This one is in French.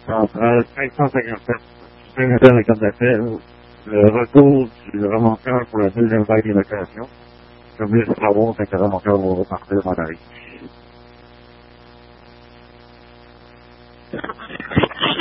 Centrale 557. C'est un appel à carte d'appel. Le retour du remonteur pour la deuxième vague des locations. Comme les travaux, c'est que le remonteur va repartir dans la rue.